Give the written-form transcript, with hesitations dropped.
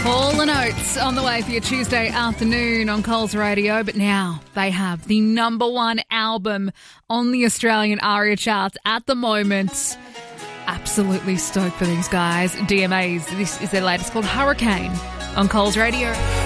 Hall & Oates on the way for your Tuesday afternoon on Coles Radio, but now they have the number one album on the Australian ARIA charts at the moment. Absolutely stoked for these guys. DMAs, this is their latest called Hurricane on Coles Radio.